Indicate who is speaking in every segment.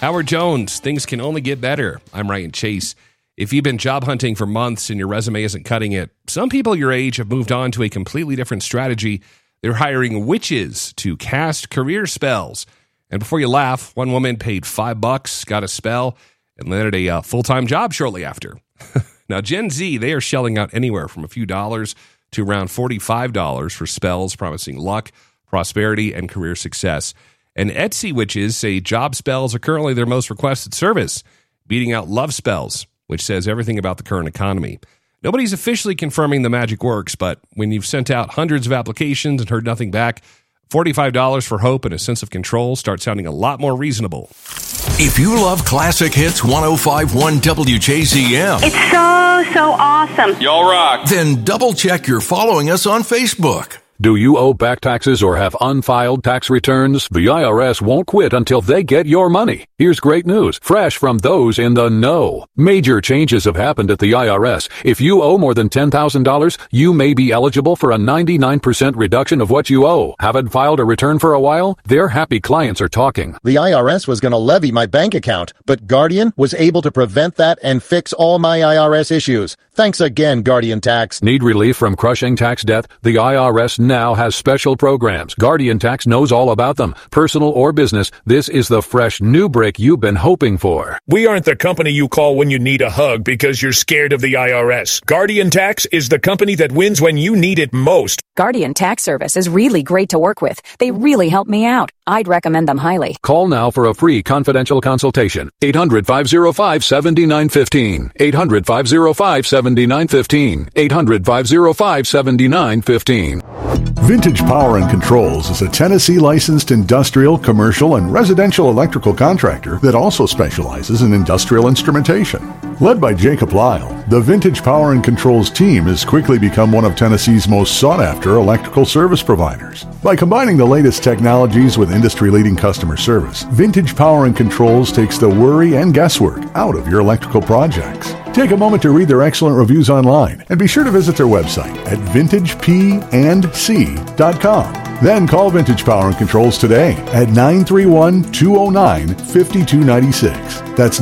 Speaker 1: Howard Jones, things can only get better. I'm Ryan Chase. If you've been job hunting for months and your resume isn't cutting it, some people your age have moved on to a completely different strategy. They're hiring witches to cast career spells. And before you laugh, one woman paid $5, got a spell, and landed a full-time job shortly after. Now, Gen Z, they are shelling out anywhere from a few dollars to around $45 for spells promising luck, prosperity, and career success. And Etsy witches say job spells are currently their most requested service, beating out love spells, which says everything about the current economy. Nobody's officially confirming the magic works, but when you've sent out hundreds of applications and heard nothing back, $45 for hope and a sense of control starts sounding a lot more reasonable.
Speaker 2: If you love classic hits 105.1 WJZM,
Speaker 3: it's so awesome.
Speaker 4: Y'all rock.
Speaker 2: Then double check you're following us on Facebook.
Speaker 5: Do you owe back taxes or have unfiled tax returns? The IRS won't quit until they get your money. Here's great news, fresh from those in the know. Major changes have happened at the IRS. If you owe more than $10,000, you may be eligible for a 99% reduction of what you owe. Haven't filed a return for a while? Their happy clients are talking.
Speaker 6: The IRS was going to levy my bank account, but Guardian was able to prevent that and fix all my IRS issues. Thanks again, Guardian Tax.
Speaker 5: Need relief from crushing tax debt? The IRS now has special programs. Guardian Tax knows all about them. Personal or business, this is the fresh new brick you've been hoping for.
Speaker 7: We aren't the company you call when you need a hug because you're scared of the IRS. Guardian Tax is the company that wins when you need it most.
Speaker 8: Guardian Tax Service is really great to work with. They really help me out. I'd recommend them highly.
Speaker 5: Call now for a free confidential consultation. 800-505-7915. 800-505-7915. 800-505-7915.
Speaker 9: Vintage Power and Controls is a Tennessee licensed industrial, commercial, and residential electrical contractor that also specializes in industrial instrumentation. Led by Jacob Lyle, the Vintage Power and Controls team has quickly become one of Tennessee's most sought-after electrical service providers. By combining the latest technologies with industry-leading customer service, Vintage Power and Controls takes the worry and guesswork out of your electrical projects. Take a moment to read their excellent reviews online and be sure to visit their website at vintagepandc.com. Then call Vintage Power and Controls today at 931-209-5296. That's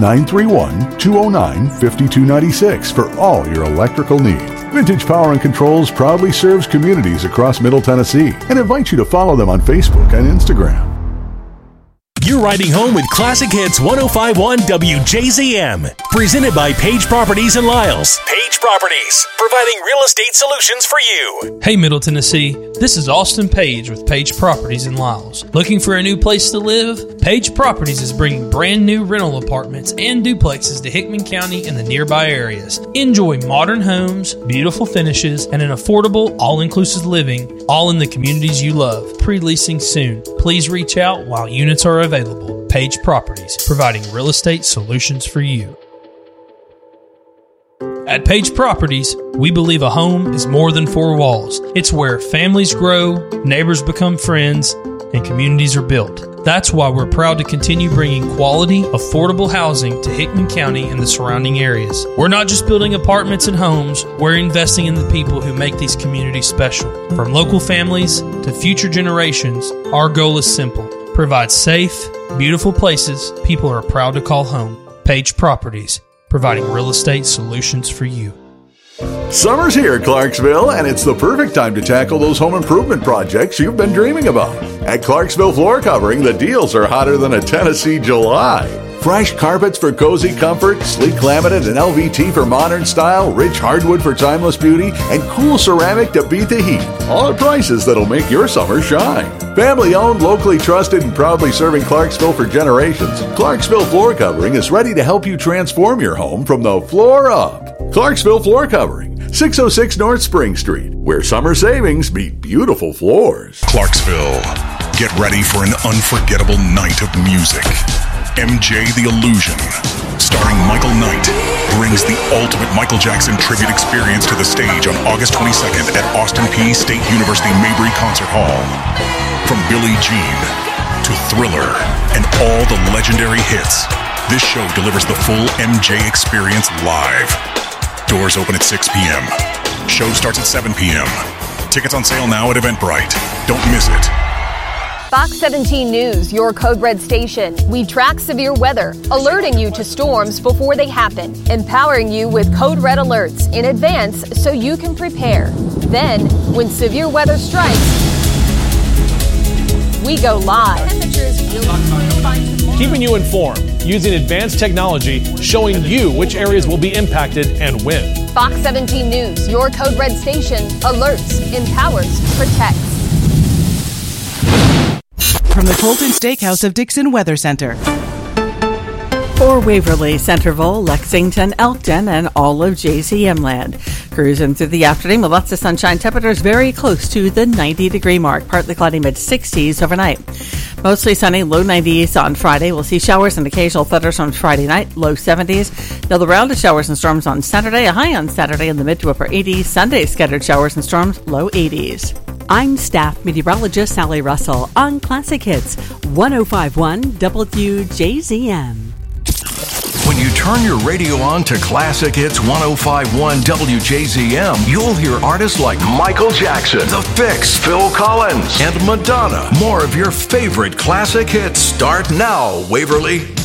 Speaker 9: 931-209-5296 for all your electrical needs. Vintage Power and Controls proudly serves communities across Middle Tennessee and invites you to follow them on Facebook and Instagram.
Speaker 10: You're riding home with Classic Hits 105.1 WJZM. Presented by Page Properties in Lisles. Page Properties, providing real estate solutions for you.
Speaker 11: Hey, Middle Tennessee. This is Austin Page with Page Properties in Lisles. Looking for a new place to live? Page Properties is bringing brand new rental apartments and duplexes to Hickman County and the nearby areas. Enjoy modern homes, beautiful finishes, and an affordable, all-inclusive living, all in the communities you love. Pre-leasing soon. Please reach out while units are available. Page Properties, providing real estate solutions for you. At Page Properties, we believe a home is more than four walls. It's where families grow, neighbors become friends, and communities are built. That's why we're proud to continue bringing quality, affordable housing to Hickman County and the surrounding areas. We're not just building apartments and homes, we're investing in the people who make these communities special. From local families to future generations, our goal is simple. Provide safe, beautiful places people are proud to call home. Page Properties, providing real estate solutions for you.
Speaker 9: Summer's here, Clarksville, and it's the perfect time to tackle those home improvement projects you've been dreaming about. At Clarksville Floor Covering, the deals are hotter than a Tennessee July. Fresh carpets for cozy comfort, sleek laminate and LVT for modern style, rich hardwood for timeless beauty, and cool ceramic to beat the heat. All at prices that'll make your summer shine. Family owned, locally trusted, and proudly serving Clarksville for generations, Clarksville Floor Covering is ready to help you transform your home from the floor up. Clarksville Floor Covering, 606 North Spring Street, where summer savings meet beautiful floors.
Speaker 12: Clarksville, get ready for an unforgettable night of music. MJ the Illusion, starring Michael Knight, brings the ultimate Michael Jackson tribute experience to the stage on August 22nd at Austin Peay State University Mabry Concert Hall. From Billie Jean to Thriller and all the legendary hits, this show delivers the full MJ experience live. Doors open at 6 p.m. Show starts at 7 p.m. Tickets on sale now at Eventbrite. Don't miss it.
Speaker 4: Fox 17 News, your Code Red station. We track severe weather, alerting you to storms before they happen, empowering you with Code Red alerts in advance so you can prepare. Then, when severe weather strikes, we go live.
Speaker 13: Keeping you informed using advanced technology, showing you which areas will be impacted and when.
Speaker 4: Fox 17 News, your Code Red station, alerts, empowers, protects.
Speaker 14: From the Colton Steakhouse of Dixon Weather Center.
Speaker 15: For Waverly, Centerville, Lexington, Elkton, and all of JCM land. Cruising through the afternoon with lots of sunshine. Temperatures very close to the 90-degree mark. Partly cloudy, mid-60s overnight. Mostly sunny, low 90s on Friday. We'll see showers and occasional thunders on Friday night, low 70s. Another round of showers and storms on Saturday. A high on Saturday in the mid to upper 80s. Sunday, scattered showers and storms, low 80s.
Speaker 16: I'm staff meteorologist Sally Russell on Classic Hits 105.1 WJZM.
Speaker 2: When you turn your radio on to Classic Hits 105.1 WJZM, you'll hear artists like Michael Jackson, The Fix, Phil Collins, and Madonna. More of your favorite classic hits start now, Waverly.